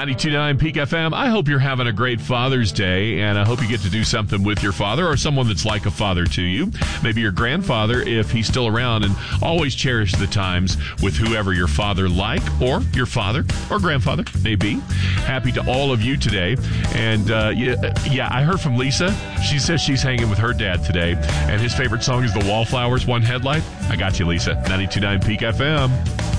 92.9 Peak FM. I hope you're having a great Father's Day, and I hope you get to do something with your father or someone that's like a father to you. Maybe your grandfather, if he's still around, and always cherish the times with whoever your father or your father or grandfather may be. Happy to all of you today. And I heard from Lisa. She says she's hanging with her dad today, and his favorite song is The Wallflowers, One Headlight. I got you, Lisa. 92.9 Peak FM.